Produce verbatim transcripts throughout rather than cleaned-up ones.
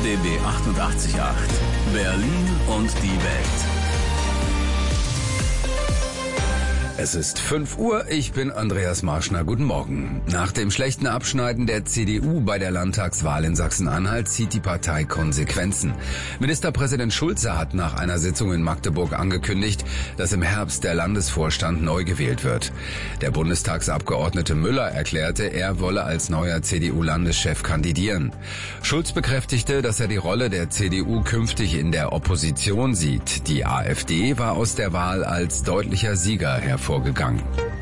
D B achtundachtzig Komma acht. Berlin und die Welt. Es ist fünf Uhr, ich bin Andreas Marschner, guten Morgen. Nach dem schlechten Abschneiden der C D U bei der Landtagswahl in Sachsen-Anhalt zieht die Partei Konsequenzen. Ministerpräsident Schulze hat nach einer Sitzung in Magdeburg angekündigt, dass im Herbst der Landesvorstand neu gewählt wird. Der Bundestagsabgeordnete Müller erklärte, er wolle als neuer C D U-Landeschef kandidieren. Schulz bekräftigte, dass er die Rolle der C D U künftig in der Opposition sieht. Die AfD war aus der Wahl als deutlicher Sieger hervorgegangen. vorgegangen.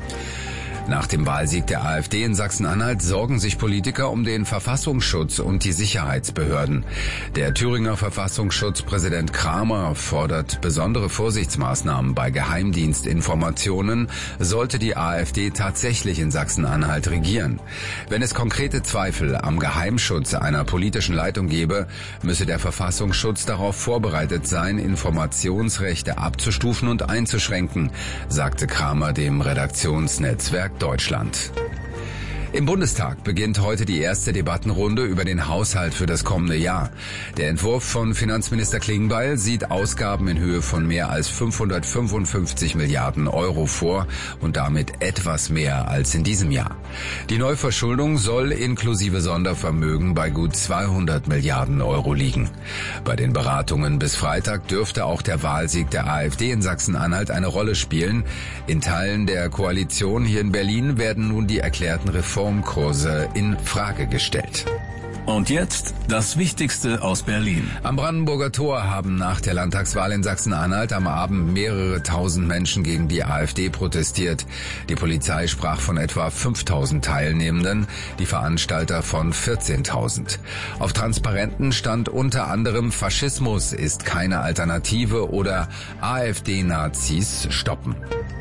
Nach dem Wahlsieg der AfD in Sachsen-Anhalt sorgen sich Politiker um den Verfassungsschutz und die Sicherheitsbehörden. Der Thüringer Verfassungsschutzpräsident Kramer fordert besondere Vorsichtsmaßnahmen bei Geheimdienstinformationen, sollte die AfD tatsächlich in Sachsen-Anhalt regieren. Wenn es konkrete Zweifel am Geheimschutz einer politischen Leitung gebe, müsse der Verfassungsschutz darauf vorbereitet sein, Informationsrechte abzustufen und einzuschränken, sagte Kramer dem Redaktionsnetzwerk Deutschland. Im Bundestag beginnt heute die erste Debattenrunde über den Haushalt für das kommende Jahr. Der Entwurf von Finanzminister Klingbeil sieht Ausgaben in Höhe von mehr als fünfhundertfünfundfünfzig Milliarden Euro vor und damit etwas mehr als in diesem Jahr. Die Neuverschuldung soll inklusive Sondervermögen bei gut zweihundert Milliarden Euro liegen. Bei den Beratungen bis Freitag dürfte auch der Wahlsieg der AfD in Sachsen-Anhalt eine Rolle spielen. In Teilen der Koalition hier in Berlin werden nun die erklärten Reformen Reformkurse in Frage gestellt. Und jetzt das Wichtigste aus Berlin. Am Brandenburger Tor haben nach der Landtagswahl in Sachsen-Anhalt am Abend mehrere tausend Menschen gegen die AfD protestiert. Die Polizei sprach von etwa fünftausend Teilnehmenden, die Veranstalter von vierzehntausend. Auf Transparenten stand unter anderem Faschismus ist keine Alternative oder AfD-Nazis stoppen.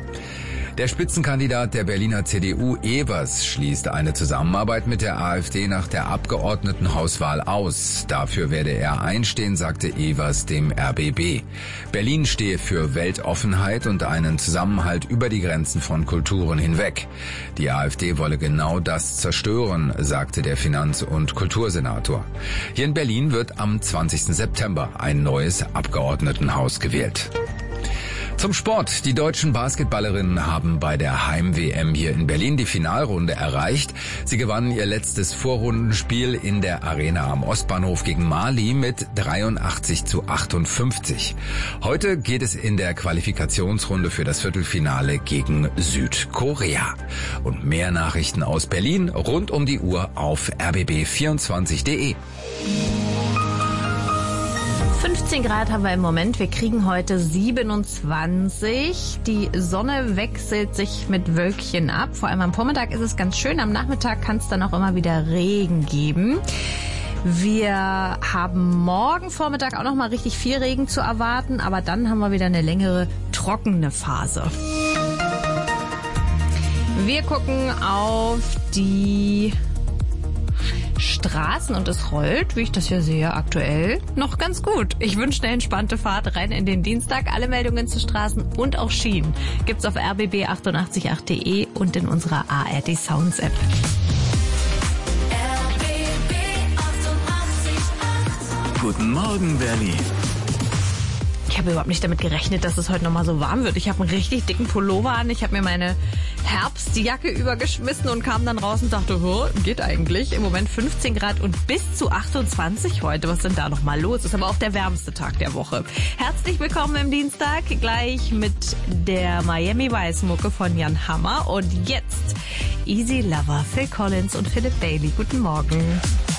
Der Spitzenkandidat der Berliner C D U, Evers, schließt eine Zusammenarbeit mit der AfD nach der Abgeordnetenhauswahl aus. Dafür werde er einstehen, sagte Evers dem R B B. Berlin stehe für Weltoffenheit und einen Zusammenhalt über die Grenzen von Kulturen hinweg. Die AfD wolle genau das zerstören, sagte der Finanz- und Kultursenator. Hier in Berlin wird am zwanzigsten September ein neues Abgeordnetenhaus gewählt. Zum Sport. Die deutschen Basketballerinnen haben bei der Heim-W M hier in Berlin die Finalrunde erreicht. Sie gewannen ihr letztes Vorrundenspiel in der Arena am Ostbahnhof gegen Mali mit dreiundachtzig zu achtundfünfzig. Heute geht es in der Qualifikationsrunde für das Viertelfinale gegen Südkorea. Und mehr Nachrichten aus Berlin rund um die Uhr auf r b b vierundzwanzig punkt de. fünfzehn Grad haben wir im Moment. Wir kriegen heute siebenundzwanzig. Die Sonne wechselt sich mit Wölkchen ab. Vor allem am Vormittag ist es ganz schön. Am Nachmittag kann es dann auch immer wieder Regen geben. Wir haben morgen Vormittag auch noch mal richtig viel Regen zu erwarten. Aber dann haben wir wieder eine längere trockene Phase. Wir gucken auf die Straßen und es rollt, wie ich das hier sehe, aktuell noch ganz gut. Ich wünsche eine entspannte Fahrt rein in den Dienstag. Alle Meldungen zu Straßen und auch Schienen gibt's auf r b b achtundachtzig punkt acht punkt de und in unserer A R D Sounds App. R B B achtundachtzig Komma acht. Guten Morgen, Berlin. Ich habe überhaupt nicht damit gerechnet, dass es heute noch mal so warm wird. Ich habe einen richtig dicken Pullover an. Ich habe mir meine Herbstjacke übergeschmissen und kam dann raus und dachte, geht eigentlich. Im Moment fünfzehn Grad und bis zu achtundzwanzig heute. Was ist denn da noch mal los? Ist aber auch der wärmste Tag der Woche. Herzlich willkommen im Dienstag. Gleich mit der Miami Vice Mucke von Jan Hammer. Und jetzt Easy Lover, Phil Collins und Philip Bailey. Guten Morgen.